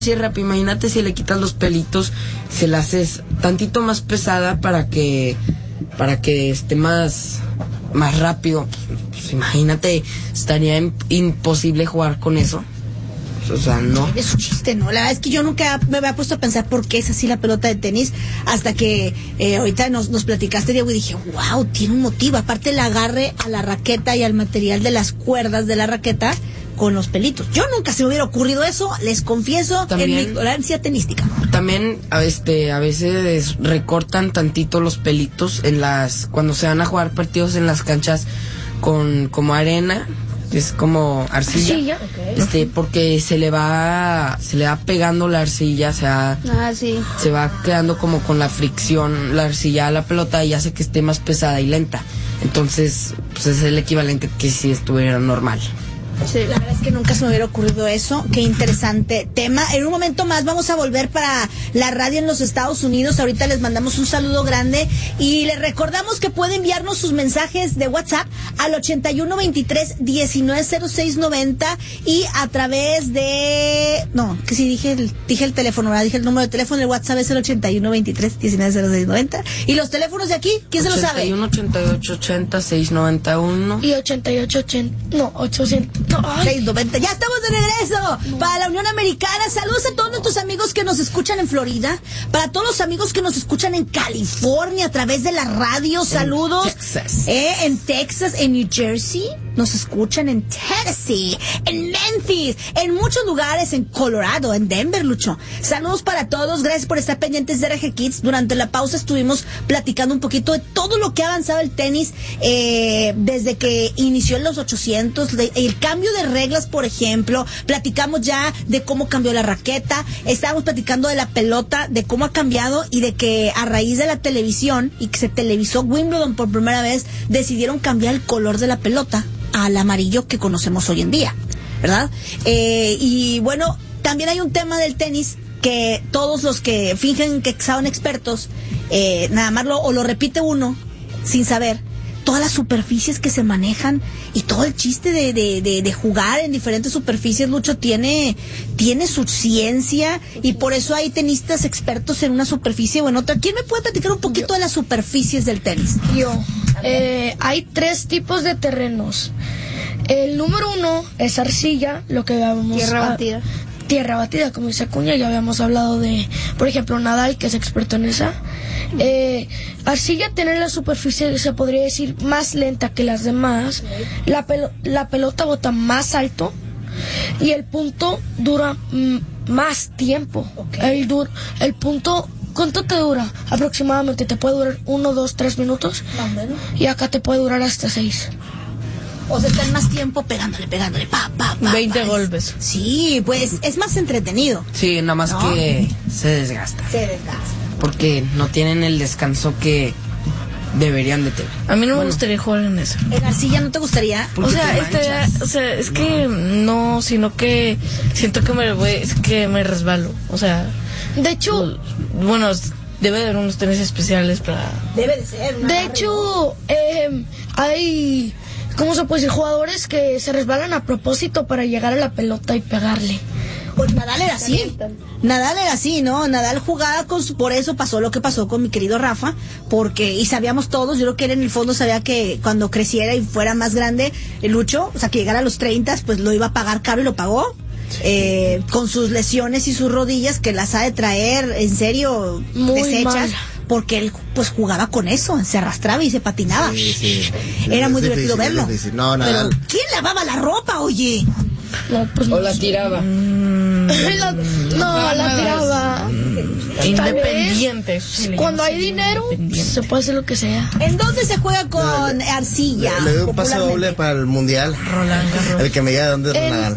Sí, rápido, imagínate si le quitas los pelitos, se la haces tantito más pesada para que esté más rápido. Pues imagínate, estaría imposible jugar con eso. O sea, no. Es un chiste, ¿no? La verdad es que yo nunca me había puesto a pensar por qué es así la pelota de tenis, hasta que ahorita nos platicaste, Diego, y dije, wow, tiene un motivo. Aparte el agarre a la raqueta y al material de las cuerdas de la raqueta con los pelitos. Yo nunca se me hubiera ocurrido eso, les confieso, también, en mi ignorancia tenística. También a veces recortan tantito los pelitos cuando se van a jugar partidos en las canchas con como arena, es como arcilla. Okay. Porque se le va pegando la arcilla, se va quedando como con la fricción la arcilla a la pelota y hace que esté más pesada y lenta. Entonces, pues es el equivalente que si estuviera normal. Sí. La verdad es que nunca se me hubiera ocurrido eso. Qué interesante tema. En un momento más vamos a volver para la radio en los Estados Unidos. Ahorita les mandamos un saludo grande y les recordamos que puede enviarnos sus mensajes de WhatsApp al 8123-190690 y a través de... No, que sí dije el teléfono, ¿verdad? Dije el número de teléfono. El WhatsApp es el 8123-190690. ¿Y los teléfonos de aquí? ¿Quién se lo sabe? 81-88-80-691 y 88-80... No, 800... 690. Ya estamos de regreso para la Unión Americana. Saludos a todos nuestros amigos que nos escuchan en Florida, para todos los amigos que nos escuchan en California a través de la radio. Saludos en Texas, en New Jersey, nos escuchan en Tennessee, en Memphis, en muchos lugares, en Colorado, en Denver, Lucho. Saludos para todos, gracias por estar pendientes de RG Kids. Durante la pausa estuvimos platicando un poquito de todo lo que ha avanzado el tenis desde que inició en los 800, el cambio de reglas, por ejemplo. Platicamos ya de cómo cambió la raqueta, estábamos platicando de la pelota, de cómo ha cambiado y de que a raíz de la televisión y que se televisó Wimbledon por primera vez, decidieron cambiar el color de la pelota al amarillo que conocemos hoy en día, ¿verdad? Y bueno, también hay un tema del tenis que todos los que fingen que son expertos, nada más lo repite uno sin saber. Todas las superficies que se manejan y todo el chiste de jugar en diferentes superficies, Lucho, tiene su ciencia y por eso hay tenistas expertos en una superficie o en otra. ¿Quién me puede platicar un poquito de las superficies del tenis? Yo. Hay 3 tipos de terrenos. El número 1 es arcilla, lo que habíamos... Tierra batida, como dice Acuña, ya habíamos hablado de, por ejemplo, Nadal, que es experto en esa. Arcilla tiene la superficie, se podría decir, más lenta que las demás. La pelota bota más alto y el punto dura más tiempo. Okay. El punto, ¿cuánto te dura? Aproximadamente te puede durar 1, 2, 3 minutos. Y acá te puede durar hasta 6. O sea, están más tiempo pegándole, pa. 20 golpes. Sí, pues es más entretenido. Sí, nada más que se desgasta. Porque no tienen el descanso que deberían de tener. A mí no me gustaría jugar en eso. ¿En arcilla no te gustaría? O sea, es que no, sino que siento que me resbalo. O sea, de hecho, bueno, debe de haber unos tenis especiales para... Debe de ser. De hecho, hay... ¿Cómo se puede decir? Jugadores que se resbalan a propósito para llegar a la pelota y pegarle. Pues Nadal era así. ¿No? Nadal jugaba por eso pasó lo que pasó con mi querido Rafa, y sabíamos todos, yo creo que él en el fondo sabía que cuando creciera y fuera más grande, el Lucho, o sea, que llegara a los 30, pues lo iba a pagar caro y lo pagó. Con sus lesiones y sus rodillas que las ha de traer en serio muy deshechas mal. Porque él pues jugaba con eso, se arrastraba y se patinaba. Sí. Era muy divertido verlo. No, nada. Pero ¿quién lavaba la ropa, oye? No, pues o la tiraba. La tiraba. Independiente. Cuando hay dinero, se puede hacer lo que sea. ¿En dónde se juega con arcilla? Le doy un paso doble para el mundial. Roland Garros. El que me diga de dónde es Nadal.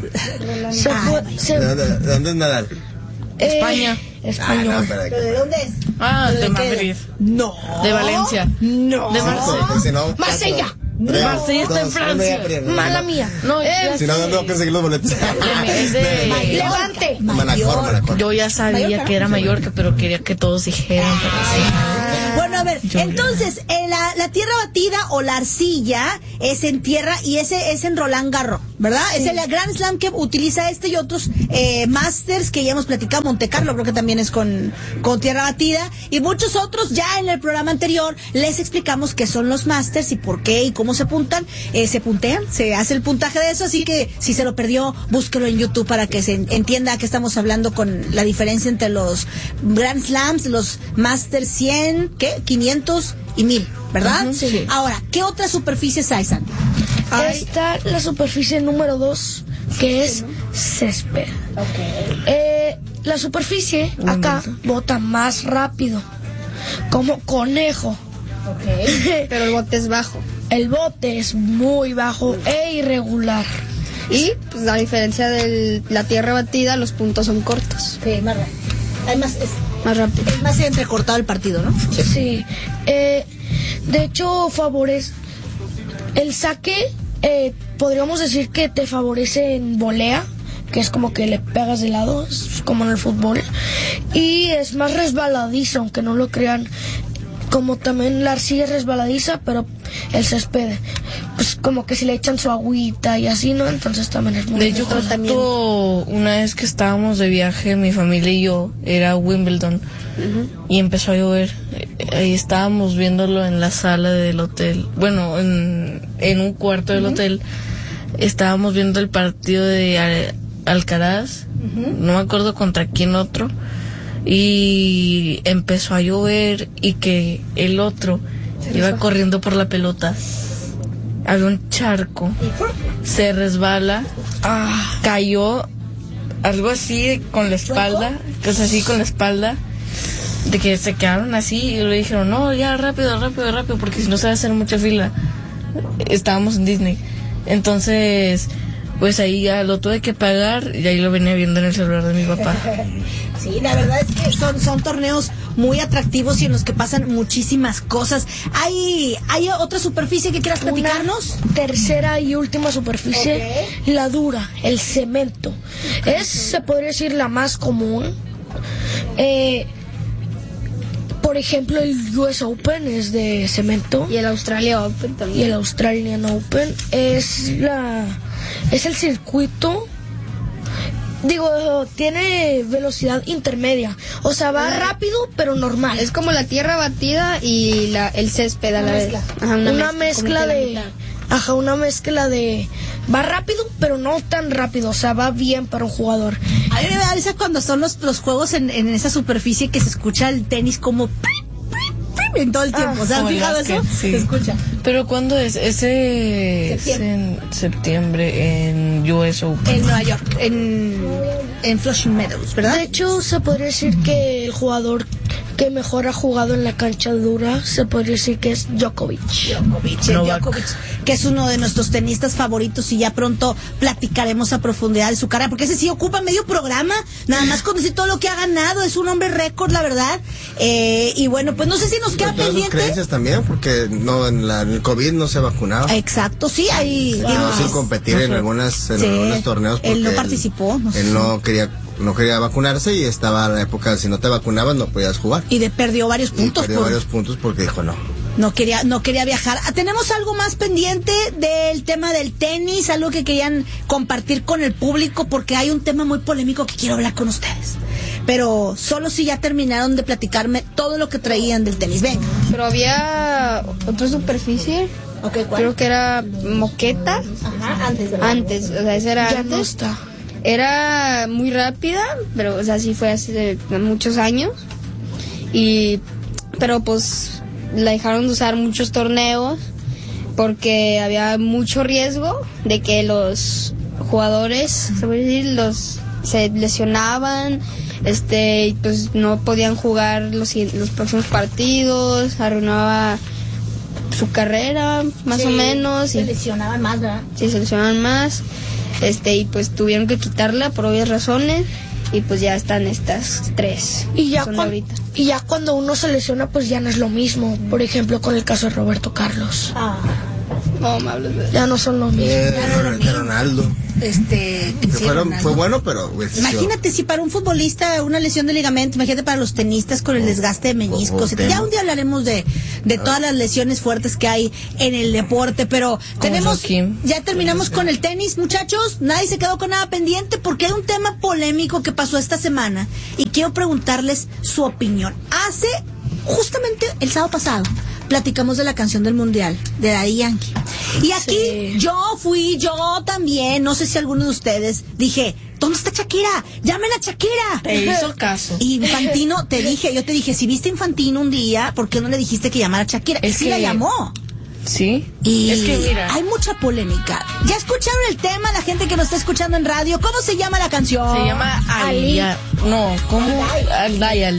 ¿De dónde es Nadal? España. Español. ¿Pero de dónde es? De Madrid. No. De Valencia. No. De Marsella. Marsella. Marsella está en Francia. Mala mía. No, si no, no conseguir los boletos. Levante. Manacor. Yo ya sabía Mallorca, que era Mallorca, pero quería que todos dijeran. Bueno, a ver, entonces, la tierra batida o la arcilla es en tierra y ese es en Roland Garros, ¿verdad? Sí. Es el Grand Slam que utiliza y otros Masters que ya hemos platicado. Monte Carlo creo que también es con tierra batida, y muchos otros. Ya en el programa anterior les explicamos qué son los Masters y por qué y cómo se puntean, se hace el puntaje de eso, así que si se lo perdió, búsquelo en YouTube para que se entienda que estamos hablando con la diferencia entre los Grand Slams, los Masters 100, 500 y 1000, ¿verdad? Sí. Ahora, ¿qué otras superficies hay, Sandy? Está la superficie número 2, que es césped. Okay. La superficie acá bota más rápido, como conejo. Okay. Pero el bote es bajo. El bote es muy bajo e irregular. Y, pues, a diferencia de la tierra batida, los puntos son cortos. Sí, más rápido. Además, más rápido. Es más entrecortado el partido, ¿no? Sí. De hecho, favorece el saque. Podríamos decir que te favorece en volea, que es como que le pegas de lado, es como en el fútbol, y es más resbaladizo, aunque no lo crean. Como también la arcilla es resbaladiza, pero el césped, pues como que si le echan su agüita y así, ¿no? Entonces también es muy De hecho, justo una vez que estábamos de viaje, mi familia y yo, era Wimbledon, y empezó a llover. Ahí estábamos viéndolo en la sala del hotel, bueno, en un cuarto del hotel. Estábamos viendo el partido de Alcaraz, no me acuerdo contra quién otro, y empezó a llover y que el otro iba corriendo por la pelota. Había un charco, se resbala, cayó, algo así con la espalda, pues así con la espalda, de que se quedaron así y le dijeron, no, ya rápido, porque si no se va a hacer mucha fila. Estábamos en Disney, entonces pues ahí ya lo tuve que pagar y ahí lo venía viendo en el celular de mi papá. Sí, la verdad es que son torneos muy atractivos y en los que pasan muchísimas cosas. ¿Hay otra superficie que quieras platicarnos? Una tercera y última superficie, la dura, el cemento. Se podría decir la más común. Por ejemplo, el US Open es de cemento. Y el Australia Open también. Y el Australian Open es el circuito. Tiene velocidad intermedia. O sea, va rápido, pero normal. Es como la tierra batida y el césped a la vez. Ajá, una mezcla de... Va rápido, pero no tan rápido. O sea, va bien para un jugador. A mí me da risa cuando son los juegos en esa superficie que se escucha el tenis como... en todo el tiempo. ¿Se han fijado eso? Sí. Se escucha. ¿Pero cuándo es? Ese es en septiembre en US Open. En Nueva York, en Flushing Meadows, ¿verdad? De hecho, se podría decir que el jugador que mejor ha jugado en la cancha dura, se podría decir que es Djokovic, que es uno de nuestros tenistas favoritos, y ya pronto platicaremos a profundidad de su carrera, porque ese sí ocupa medio programa, nada más con decir todo lo que ha ganado. Es un hombre récord, la verdad. Y bueno, pues no sé si nos queda pendiente. Sus creencias también, porque no en el COVID no se vacunaba. Exacto, sí, ahí sin competir en algunos torneos porque él no participó. Él no quería vacunarse y estaba en la época, si no te vacunabas no podías jugar. Y perdió varios puntos. Varios puntos porque dijo no. No quería viajar. ¿Tenemos algo más pendiente del tema del tenis? Algo que querían compartir con el público, porque hay un tema muy polémico que quiero hablar con ustedes. Pero solo si ya terminaron de platicarme todo lo que traían del tenis. Venga. Pero había otra superficie. Okay, ¿cuál? Creo que era moqueta. Ajá, antes, o sea, esa era ya antes. No está. Era muy rápida, pero, o sea, sí fue hace muchos años. Pero pues la dejaron de usar muchos torneos porque había mucho riesgo de que los jugadores, se puede decir, se lesionaban, y pues no podían jugar los próximos partidos, arruinaba su carrera, más o menos. Se lesionaban más, ¿verdad? Sí, se lesionaban más. Y pues tuvieron que quitarla por obvias razones, y pues ya están estas tres. Y ya cuando uno se lesiona, pues ya no es lo mismo. Por ejemplo, con el caso de Roberto Carlos. No me hables de eso. Ya no son los mismos. De Ronaldo. Fue bueno, pero imagínate si para un futbolista una lesión de ligamento, imagínate para los tenistas con el desgaste de meniscos. Ya un día hablaremos de todas las lesiones fuertes que hay en el deporte, pero ya terminamos con el tenis, muchachos. Nadie se quedó con nada pendiente porque hay un tema polémico que pasó esta semana y quiero preguntarles su opinión. Justamente el sábado pasado platicamos de la canción del mundial de Daddy Yankee y aquí yo también, no sé si alguno de ustedes dije, ¿dónde está Shakira? ¡Llamen a Shakira! Te hizo caso. Y Infantino, yo te dije, si viste Infantino un día, ¿por qué no le dijiste que llamara a Shakira? Es que la llamó. Sí. Y es que mira, hay mucha polémica. ¿Ya escucharon el tema, la gente que nos está escuchando en radio? ¿Cómo se llama la canción? Se llama Aliyah. No, ¿cómo? Dai.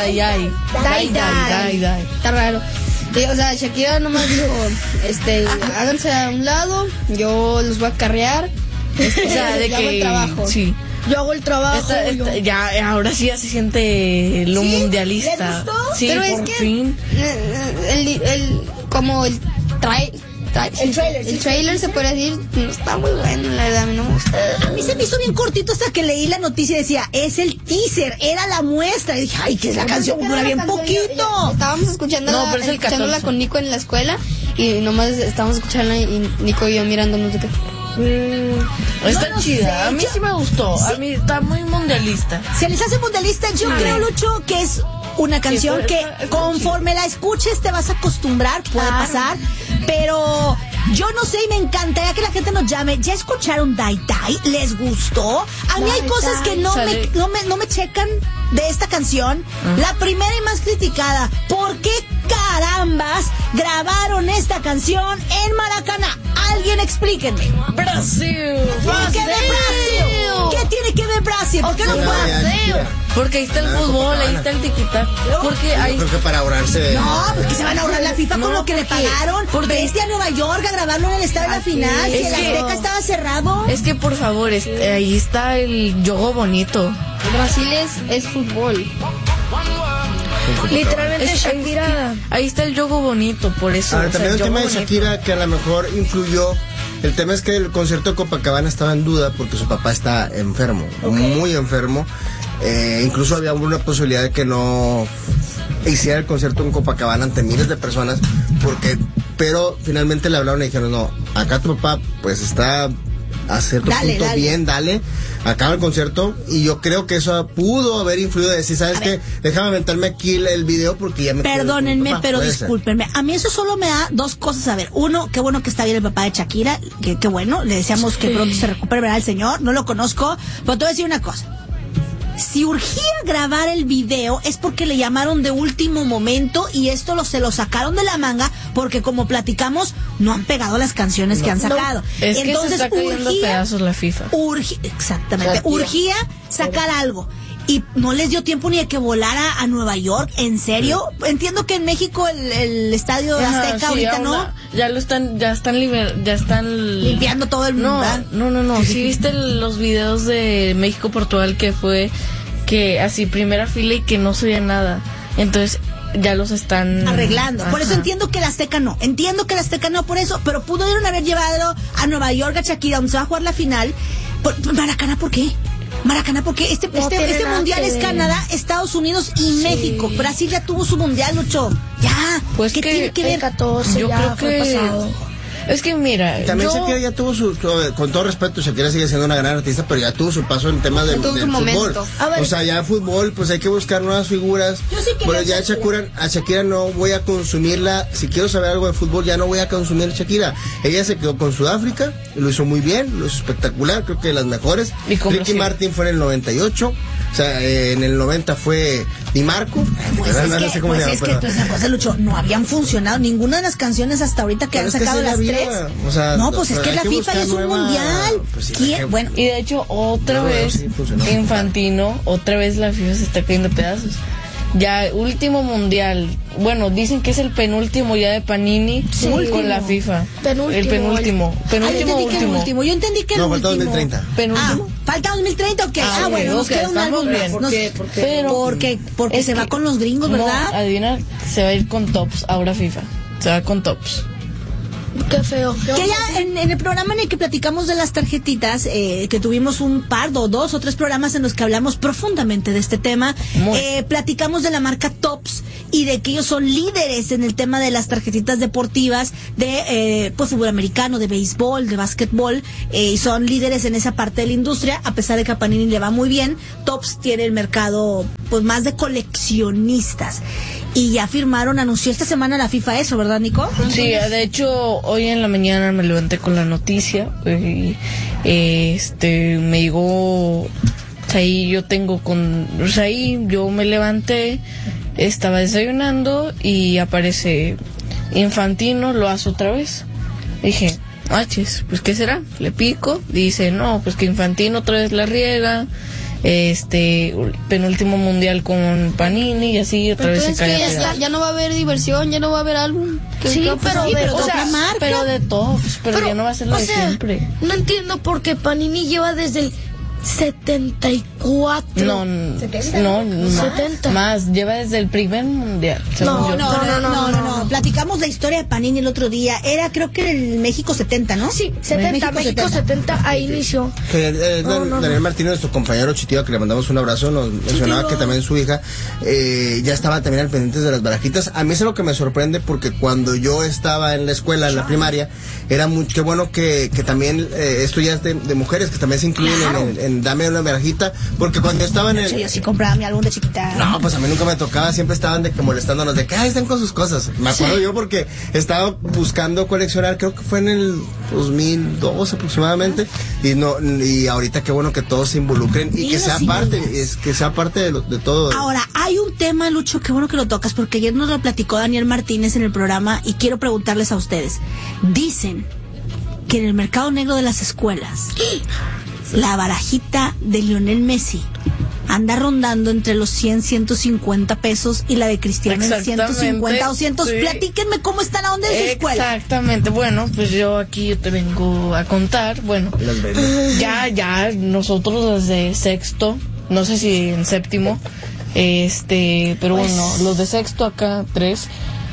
Está raro. O sea, Shakira nomás dijo, háganse a un lado, yo los voy a carrear. O sea, de que hago el trabajo. Sí. Yo hago el trabajo. Ya, ahora sí ya se siente lo mundialista. ¿Les gustó? Sí, pero es que fin. El trailer se puede decir, no está muy bueno, la verdad, a mí no me gusta. A mí se me hizo bien cortito hasta que leí la noticia y decía, es el teaser, era la muestra. Y dije, ay, que es la canción, dura bien poquito. Estábamos escuchándola con Nico en la escuela y nomás estábamos escuchándola y Nico y yo mirándonos de que... Está chida, a mí sí me gustó, a mí está muy mundialista. Se les hace mundialista, yo creo, Lucho, que es una canción que conforme la escuches te vas a acostumbrar, puede pasar, pero yo no sé y me encantaría que la gente nos llame. ¿Ya escucharon Dai Dai? ¿Les gustó? A mí hay cosas que no me checan de esta canción. La primera y más criticada, ¿por qué carambas grabaron esta canción en Maracaná? Alguien explíquenme. Brasil. ¿Qué tiene que ver Brasil? ¿Por qué no puede hacer? Porque ahí está el fútbol, ahí está el tiquita. Porque yo creo que para ahorrarse. No, porque se van a ahorrar la FIFA con lo que le pagaron. Vete a Nueva York a grabarlo en el estadio de la final. Si el Azteca estaba cerrado. Es que por favor, ahí está el juego bonito. Brasil es fútbol. Literalmente Shakira. Ahí está el juego bonito, por eso. Ahora, también el tema de Shakira que a lo mejor influyó. El tema es que el concierto de Copacabana estaba en duda porque su papá está enfermo, muy enfermo. Incluso había una posibilidad de que no hiciera el concierto en Copacabana ante miles de personas, pero finalmente le hablaron y dijeron, no, acá tu papá pues está a cierto punto bien, dale, acaba el concierto. Y yo creo que eso pudo haber influido de decir, ¿sabes qué? Déjame aventarme aquí el video porque ya me... Perdónenme, pero discúlpenme. A mí eso solo me da dos cosas a ver. Uno, qué bueno que está bien el papá de Shakira, qué bueno, le deseamos que pronto se recupere, ¿verdad? El señor, no lo conozco, pero te voy a decir una cosa. Si urgía grabar el video es porque le llamaron de último momento y esto se lo sacaron de la manga porque, como platicamos, no han pegado las canciones que han sacado. Es que entonces se está cayendo pedazos la FIFA. Exactamente. Urgía sacar algo. Y no les dio tiempo ni de que volara a Nueva York, ¿en serio? Entiendo que en México el estadio Azteca ahorita no. Ya están limpiando todo el mundo. No. ¿Sí viste los videos de México-Portugal que fue que así primera fila y que no se veía nada? Entonces ya los están arreglando. Por eso entiendo que el Azteca no. Por eso, pero pudieron haber llevado a Nueva York a Shakira, donde se va a jugar la final. Maracaná, ¿por qué? Maracaná, porque este mundial es Canadá, Estados Unidos y México. Brasil ya tuvo su mundial, Lucho. Ya. Pues ¿qué tiene que ver? 14 yo creo que pasado. Es que mira, también Shakira ya tuvo con todo respeto, Shakira sigue siendo una gran artista, pero ya tuvo su paso en temas del fútbol. O sea, ya fútbol, pues hay que buscar nuevas figuras. Pero ya a Shakira no voy a consumirla. Si quiero saber algo de fútbol, ya no voy a consumir Shakira. Ella se quedó con Sudáfrica, lo hizo muy bien, lo hizo espectacular, creo que de las mejores. Ricky Martin fue en el 98. O sea, en el 90 fue Di Marco. Una cosa, Lucho, no habían funcionado ninguna de las canciones hasta ahorita que han sacado las tres. O sea, no, pues es que la FIFA ya es un mundial. Pues bueno, y de hecho, otra vez, Infantino, otra vez la FIFA se está cayendo pedazos. Ya, último mundial. Bueno, dicen que es el penúltimo ya de Panini con la FIFA. El penúltimo. Último. Yo entendí que el último. Falta 2030. ¿Penúltimo? ¿Falta 2030 o qué? Bueno, nos queda un álbum más. Porque se va con los gringos, ¿verdad? No, adivina, se va a ir con tops, ahora FIFA. Se va con tops. Qué feo. Que ya en el programa en el que platicamos de las tarjetitas, que tuvimos un par, dos o tres programas en los que hablamos profundamente de este tema, platicamos de la marca Topps y de que ellos son líderes en el tema de las tarjetitas deportivas de pues fútbol americano, de béisbol, de básquetbol, y son líderes en esa parte de la industria, a pesar de que a Panini le va muy bien. Topps tiene el mercado pues más de coleccionistas. Y ya anunció esta semana la FIFA eso, ¿verdad, Nico? Sí, de hecho, hoy en la mañana me levanté con la noticia y me llegó, ahí yo me levanté, estaba desayunando y aparece Infantino, lo hace otra vez. Dije, pues ¿qué será? Le pico, dice, no, pues que Infantino otra vez la riega. Penúltimo mundial con Panini y así otra vez se cae. Ya no va a haber diversión, ya no va a haber álbum. Pero de todos, pero ya no va a ser lo de siempre. No entiendo por qué Panini lleva desde el 74. No, 70. Más, lleva desde el primer mundial. No. Platicamos la historia de Panini el otro día. Era, creo que el México 70, ¿no? Sí, 70. México 70 ahí inició. Daniel Martínez, nuestro compañero Chitiva, que le mandamos un abrazo, nos mencionaba que también su hija ya estaba también al pendiente de las barajitas. A mí es lo que me sorprende, porque cuando yo estaba en la escuela, en la primaria, era qué bueno que también esto ya es de mujeres, que también se incluyen en dame una barajita, porque cuando estaban en... Yo sí compraba mi álbum de chiquita. No, pues a mí nunca me tocaba, siempre estaban de que molestándonos de que están con sus cosas. Me acuerdo yo porque estaba buscando coleccionar, creo que fue en el 2002 aproximadamente, y ahorita qué bueno que todos se involucren y que sea parte de todo. Ahora, hay un tema, Lucho, qué bueno que lo tocas, porque ayer nos lo platicó Daniel Martínez en el programa y quiero preguntarles a ustedes. Dicen que en el mercado negro de las escuelas la barajita de Lionel Messi anda rondando entre los 100, 150 pesos y la de Cristiano en 150, 200. Sí. Platíquenme cómo está la onda de su escuela. Exactamente. Bueno, pues yo te vengo a contar. Bueno, ya nosotros desde sexto, no sé si en séptimo, pero pues, bueno, los de sexto acá, 3,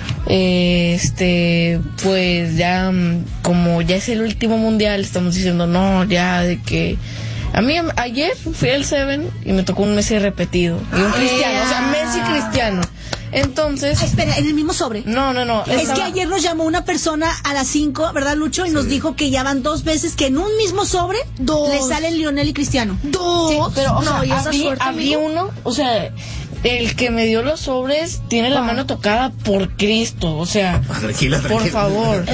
pues ya como ya es el último mundial, estamos diciendo no, ya de que a mí ayer fui al 7 y me tocó un Messi repetido y un Cristiano, o sea, Messi Cristiano. Entonces, espera, ¿en el mismo sobre? No. Es que ayer nos llamó una persona a las 5, ¿verdad, Lucho? Y nos dijo que ya van 2 veces que en un mismo sobre le salen Lionel y Cristiano. 2. Sí, pero había uno, o sea, el que me dio los sobres tiene la mano tocada por Cristo, o sea, tranquila. Por favor.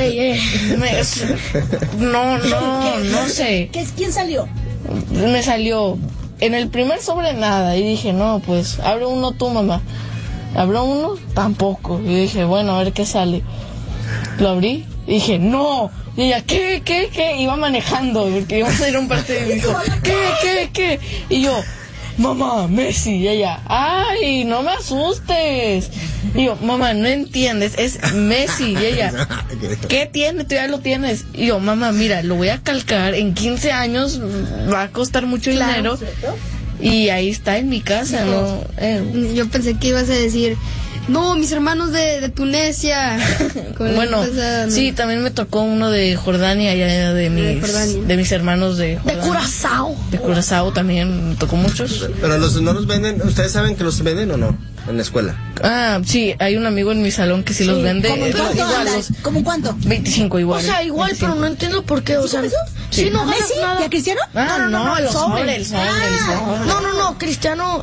No sé. ¿Quién salió? Me salió en el primer sobre nada y dije, no, pues abre uno tú, mamá. Abrió uno, tampoco. Y dije, bueno, a ver qué sale. Lo abrí y dije, no. Y ella, ¿qué? Iba manejando, porque íbamos a ir a un partido y me dijo, ¿qué? Y yo, mamá, Messi. Y ella, ay, no me asustes. Y yo, mamá, no entiendes, es Messi. Y ella, ¿qué tiene? Tú ya lo tienes. Y yo, mamá, mira, lo voy a calcar, en 15 años va a costar mucho dinero. Y ahí está en mi casa, ¿no? Yo pensé que ibas a decir, no, mis hermanos de Tunisia. Bueno, sí, también me tocó uno de Jordania, ya de mis hermanos de Jordania. De Curazao. De Curazao también me tocó muchos. Pero no los venden, ¿ustedes saben que los venden o no? En la escuela. Sí, hay un amigo en mi salón que sí los vende. ¿Cómo cuánto? 25 igual. O sea, igual, 25. Pero no entiendo por qué, o sea... Sí, no ganas ¿Messi? nada. ¿Y a Cristiano? No, los sobres. No, Cristiano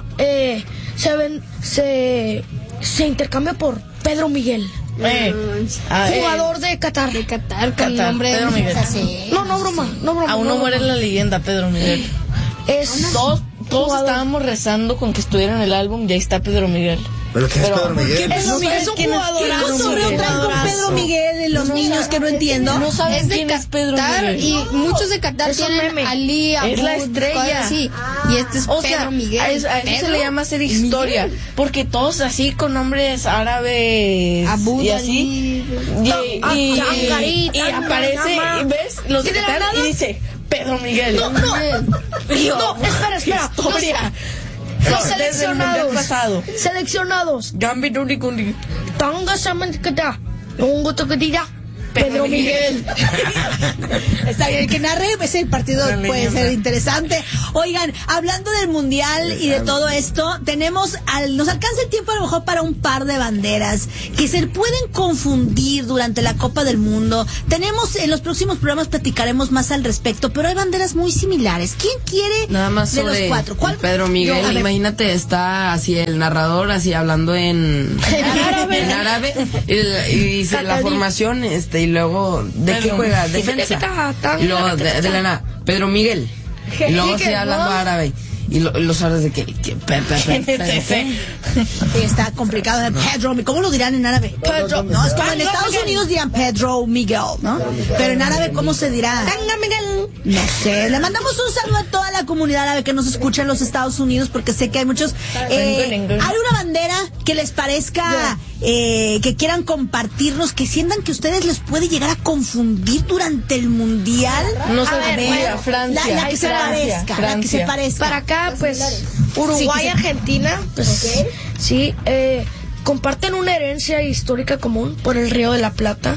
se intercambia por Pedro Miguel. Jugador de Qatar. De Qatar, con el nombre Pedro Miguel. No broma. Aún no muere la leyenda Pedro Miguel. Todos estábamos rezando con que estuviera en el álbum, ya está Pedro Miguel. ¿Pero qué es Pedro Miguel? Es un jugador. ¿Qué sobre traen con Pedro Miguel de los niños que no entiendo? No saben quién es Pedro Miguel. Y muchos de Qatar tienen Ali, Abud, es la estrella. Así. Y este es Pedro Miguel. A eso se le llama hacer historia. Miguel. Porque todos así con nombres árabes Abud, y así. Y aparece, y ves, los de Qatar y dice Pedro Miguel. Espera. Historia. Seleccionados. Gambi Duri Kundi. Tanga Saman Kada. Ungo Tokadida. Pedro Miguel. Está bien, que narre ese partido puede ser interesante. Oigan, hablando del mundial y de todo esto, nos alcanza el tiempo a lo mejor para un par de banderas que se pueden confundir durante la Copa del Mundo. En los próximos programas platicaremos más al respecto, pero hay banderas muy similares. ¿Quién quiere nada más de los cuatro? ¿Cuál? Pedro Miguel, imagínate, está así el narrador así hablando en árabe y dice la formación y luego ¿de qué juega? Defensa. Y luego de la nada, Pedro Miguel. Y luego sigue hablando árabe. Y los árabes de que está complicado. Pedro, ¿cómo lo dirán en árabe? Pedro. No, es como en Estados Unidos dirán Pedro Miguel, ¿no? Pero en árabe, ¿cómo se dirá? No sé. Le mandamos un saludo a toda la comunidad árabe que nos escucha en los Estados Unidos, porque sé que hay muchos. ¿Hay una bandera que les parezca que quieran compartirnos, que sientan que ustedes les puede llegar a confundir durante el mundial? No sé, Francia. La que se parezca. La que se parezca. Para acá, pues, Uruguay y Argentina, pues, sí, comparten una herencia histórica común por el Río de la Plata.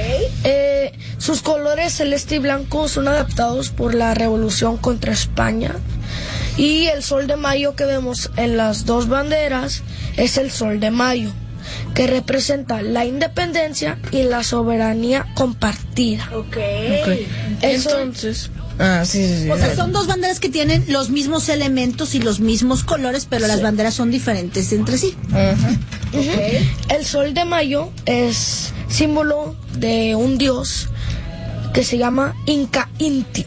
Sus colores celeste y blanco son adaptados por la revolución contra España. Y el sol de mayo que vemos en las dos banderas es el sol de mayo, que representa la independencia y la soberanía compartida. Entonces... sí. O sea, son dos banderas que tienen los mismos elementos y los mismos colores, pero las banderas son diferentes entre sí. El sol de mayo es símbolo de un dios que se llama Inca Inti.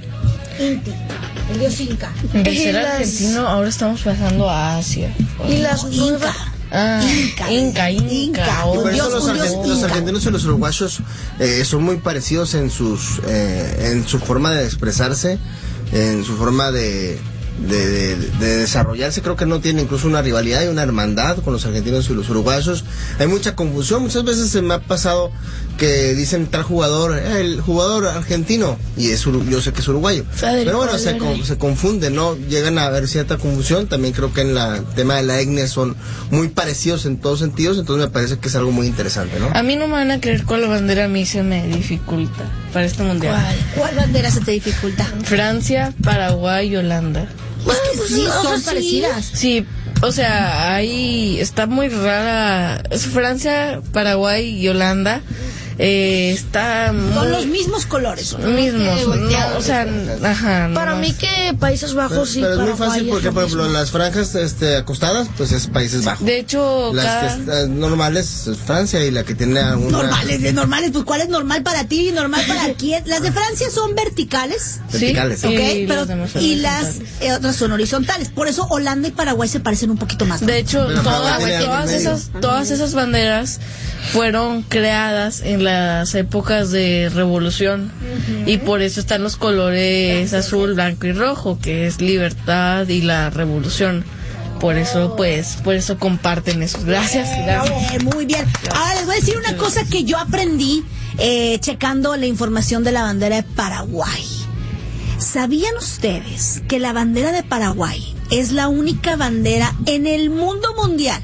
El dios Inca. De ser argentino, ahora estamos pasando a Asia. Y las nuevas... Inca. Los argentinos y los uruguayos son muy parecidos en su forma de expresarse, en su forma de desarrollarse. Creo que no tienen incluso una rivalidad y una hermandad con los argentinos y los uruguayos. Hay mucha confusión. Muchas veces se me ha pasado que dicen tal jugador, el jugador argentino, y yo sé que es uruguayo. Pero bueno, se confunden, ¿no? Llegan a haber cierta confusión. También creo que en el tema de la etnia son muy parecidos en todos sentidos, entonces me parece que es algo muy interesante, ¿no? A mí no me van a creer cuál bandera a mí se me dificulta para este mundial. ¿Cuál bandera se te dificulta? Francia, Paraguay y Holanda. Pues sí, son parecidas. Sí, o sea, ahí está muy rara. Es Francia, Paraguay y Holanda. Son los mismmos colores. Mismos, no, o sea, Para mí que Países Bajos pero es muy fácil porque, por ejemplo, las franjas acostadas, pues es Países Bajos. De hecho, las que están normales es Francia, y la que tiene alguna... Normales, pues ¿cuál es normal para ti y normal para quién? Las de Francia son verticales. Verticales, sí. Y las otras son horizontales. Por eso Holanda y Paraguay se parecen un poquito más. De hecho, todas esas banderas fueron creadas en las épocas de revolución, y por eso están los colores azul, blanco y rojo, que es libertad y la revolución. Por eso comparten eso. Gracias. Muy bien. Ahora les voy a decir una cosa que yo aprendí checando la información de la bandera de Paraguay. ¿Sabían ustedes que la bandera de Paraguay es la única bandera en el mundo mundial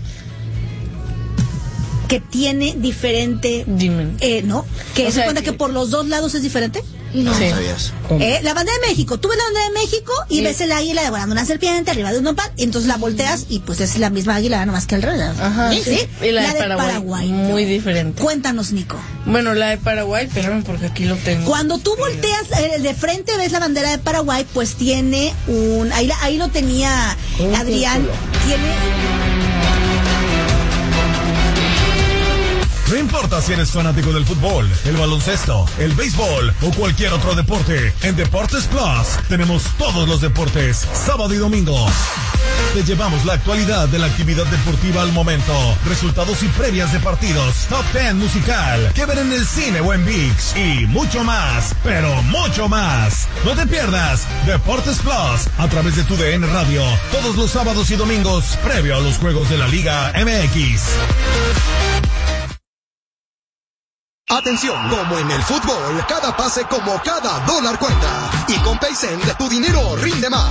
que tiene diferente... ¿no? ¿Que se cuenta que por los dos lados es diferente? No sabías. La bandera de México. Tú ves la bandera de México y ves el águila devorando una serpiente arriba de un nopal, y entonces la volteas y pues es la misma águila, nomás que al revés. ¿Sí? Y la de Paraguay muy diferente. Cuéntanos, Nico. Bueno, la de Paraguay, espérame porque aquí lo tengo. Cuando tú volteas de frente, ves la bandera de Paraguay, pues tiene ahí lo tenía Adrián. No importa si eres fanático del fútbol, el baloncesto, el béisbol o cualquier otro deporte, en Deportes Plus tenemos todos los deportes, sábado y domingo. Te llevamos la actualidad de la actividad deportiva al momento, resultados y previas de partidos, top 10 musical, que ver en el cine o en ViX, y mucho más, pero mucho más. No te pierdas Deportes Plus a través de tu DN Radio, todos los sábados y domingos, previo a los juegos de la Liga MX. Atención, como en el fútbol, cada pase como cada dólar cuenta. Y con PaySend, tu dinero rinde más.